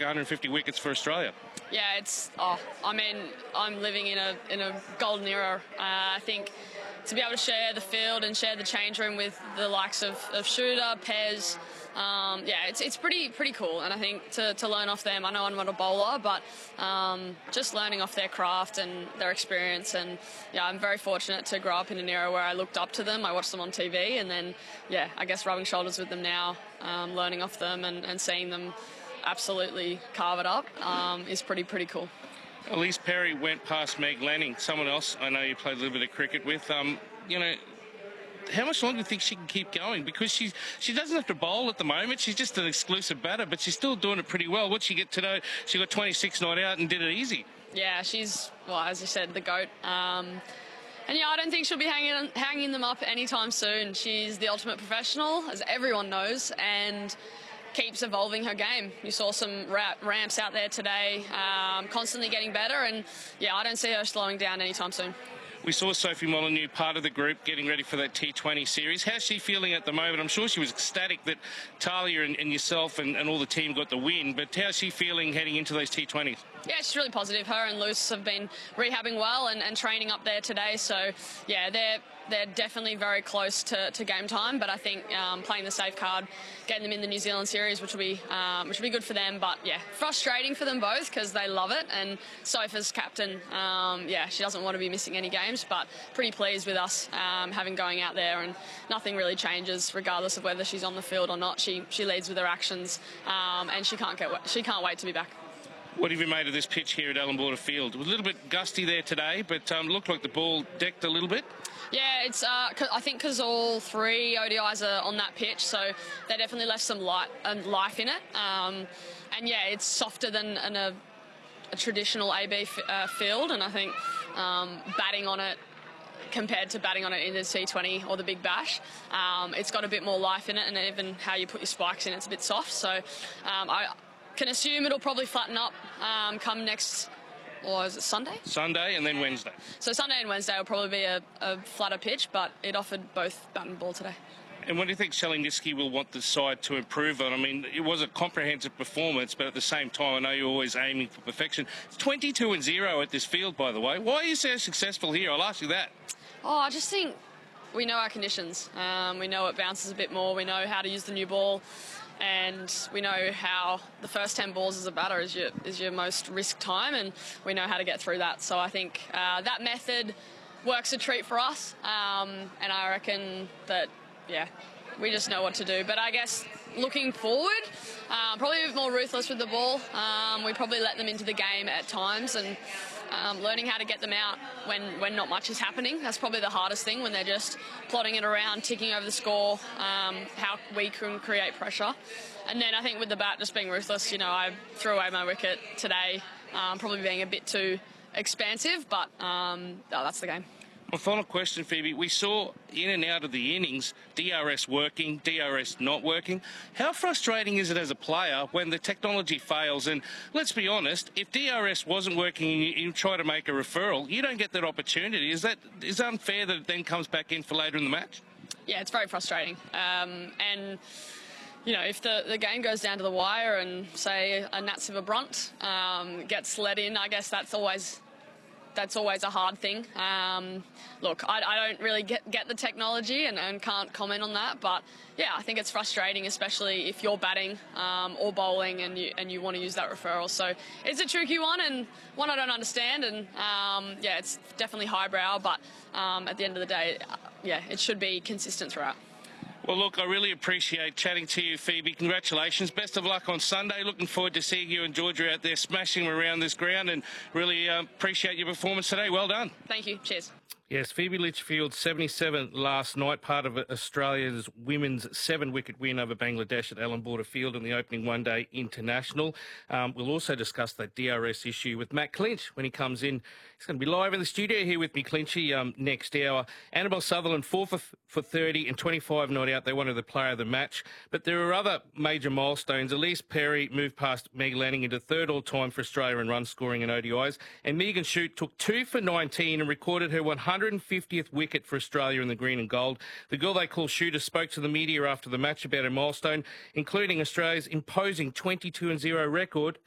150 wickets for Australia. Yeah, I'm living in a golden era. I think to be able to share the field and share the change room with the likes of Shooter, Pez, it's pretty cool. And I think to learn off them, I know I'm not a bowler, but just learning off their craft and their experience. And yeah, I'm very fortunate to grow up in an era where I looked up to them. I watched them on TV, and then I guess rubbing shoulders with them now, learning off them and seeing them absolutely carve it up is pretty cool. Ellyse Perry went past Meg Lanning. Someone else I know you played a little bit of cricket with. How much longer do you think she can keep going? Because she doesn't have to bowl at the moment. She's just an exclusive batter, but she's still doing it pretty well. What'd she get today? She got 26 not out and did it easy. Yeah, she's, as you said, the GOAT. And I don't think she'll be hanging them up anytime soon. She's the ultimate professional, as everyone knows, and keeps evolving her game. You saw some ramps out there today, constantly getting better, and I don't see her slowing down anytime soon. We saw Sophie Molyneux, part of the group, getting ready for that T20 series. How's she feeling at the moment? I'm sure she was ecstatic that Talia and yourself and all the team got the win, but how's she feeling heading into those T20s? Yeah, she's really positive. Her and Luce have been rehabbing well and training up there today, so they're definitely very close to game time, but I think playing the safe card, getting them in the New Zealand series, which will be good for them, but frustrating for them both because they love it. And Sopha's captain, she doesn't want to be missing any games, but pretty pleased with us having going out there, and nothing really changes regardless of whether she's on the field or not. She leads with her actions, and she can't wait to be back. What have you made of this pitch here at Allan Border Field? It was a little bit gusty there today, but looked like the ball decked a little bit. Yeah, it's. I think because all 3 ODIs are on that pitch, so they definitely left some life in it. It's softer than a traditional AB field, and I think batting on it compared to batting on it in the T20 or the Big Bash, it's got a bit more life in it, and even how you put your spikes in, it's a bit soft. So I can assume it'll probably flatten up come next. Or is it Sunday? Sunday and then Wednesday. So Sunday and Wednesday will probably be a flatter pitch, but it offered both bat and ball today. And what do you think Sally Niski will want the side to improve on? I mean, it was a comprehensive performance, but at the same time, I know you're always aiming for perfection. It's 22-0 at this field, by the way. Why are you so successful here? I'll ask you that. I just think we know our conditions. We know it bounces a bit more. We know how to use the new ball. And we know how the first 10 balls as a batter is your most risk time, and we know how to get through that. So I think that method works a treat for us, and I reckon that, we just know what to do. But I guess looking forward, probably a bit more ruthless with the ball. We probably let them into the game at times, and learning how to get them out when not much is happening. That's probably the hardest thing, when they're just plotting it around, ticking over the score, how we can create pressure. And then I think with the bat just being ruthless, I threw away my wicket today, probably being a bit too expansive, but that's the game. My final question, Phoebe. We saw in and out of the innings, DRS working, DRS not working. How frustrating is it as a player when the technology fails? And let's be honest, if DRS wasn't working and you try to make a referral, you don't get that opportunity. Is it unfair that it then comes back in for later in the match? Yeah, it's very frustrating. And if the game goes down to the wire and, say, a Natsiva Brunt gets let in, I guess that's always a hard thing. Look, I don't really get the technology and can't comment on that, but I think it's frustrating, especially if you're batting or bowling and you want to use that referral. So it's a tricky one, and one I don't understand, and it's definitely highbrow, but at the end of the day, it should be consistent throughout. Well, look, I really appreciate chatting to you, Phoebe. Congratulations. Best of luck on Sunday. Looking forward to seeing you and Georgia out there smashing them around this ground, and really appreciate your performance today. Well done. Thank you. Cheers. Yes, Phoebe Litchfield, 77 last night, part of Australia's women's 7-wicket win over Bangladesh at Allan Border Field in the opening one-day international. We'll also discuss that DRS issue with Matt Clinch when he comes in. He's going to be live in the studio here with me, Clinchy, next hour. Annabelle Sutherland, 4 for 30 and 25 not out. They wanted the player of the match. But there are other major milestones. Ellyse Perry moved past Meg Lanning into third all-time for Australia in run scoring and ODIs. And Megan Shute took 2 for 19 and recorded her 150th wicket for Australia in the green and gold. The girl they call Shooter spoke to the media after the match about her milestone, including Australia's imposing 22-0 record